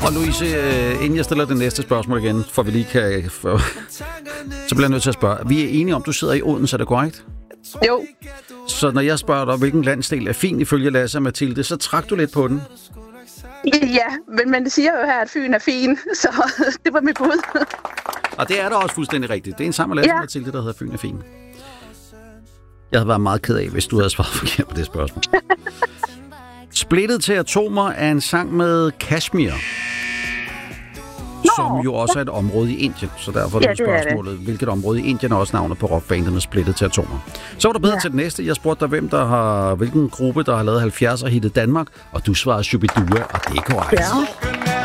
Og Louise, inden jeg stiller det næste spørgsmål igen, for vi lige kan... så bliver jeg nødt til at spørge. Vi er enige om, du sidder i Odense, er det korrekt? Jo. Så når jeg spørger dig, hvilken landsdel er fin ifølge Lasse og Mathilde, så trak du lidt på den? Ja, men det siger jo her, at Fyn er fin, så det var mit bud. Og det er da også fuldstændig rigtigt. Det er en sammen med Lasse og Mathilde, der hedder Fyn er fin. Jeg havde været meget ked af, hvis du havde svaret forkert på det spørgsmål. Splittet til atomer er en sang med Kashmir, som jo også er et område i Indien. Så derfor er det spørgsmålet, hvilket område i Indien er også navnet på rockbandet med Splittet til atomer. Så var der bedre til det næste. Jeg spurgte dig, hvilken gruppe, der har lavet 70'er hittet Danmark, og du svarede Shubidua, og det er korrekt. Ja.